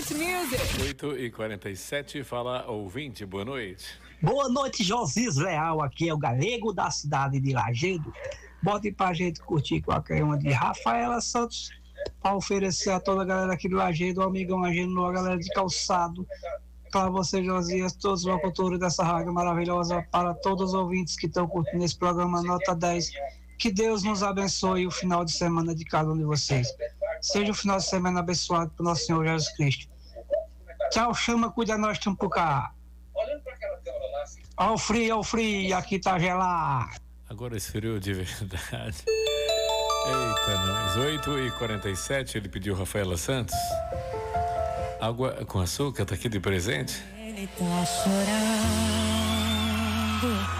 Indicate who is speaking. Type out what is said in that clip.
Speaker 1: Hit Music.
Speaker 2: 8h47, fala ouvinte, boa noite.
Speaker 3: Boa noite, Josias Leal, aqui é o Galego da cidade de Lajedo. Bote pra gente curtir qualquer uma de Rafaela Santos, para oferecer a toda a galera aqui de Lajedo, o amigão Ageno, a galera de Calçado, para você, Josias, todos os locutores dessa rádio maravilhosa, para todos os ouvintes que estão curtindo esse programa Nota 10. Que Deus nos abençoe o final de semana de cada um de vocês. Seja um final de semana abençoado por nosso Senhor Jesus Cristo. Tchau, chama, cuida nós, estamos por cá. Ó o frio, aqui tá gelado.
Speaker 2: Agora esfriou de verdade. Eita, nós. 8h47, ele pediu Rafaela Santos. Água com açúcar, tá aqui de presente.
Speaker 4: Ele tá chorando.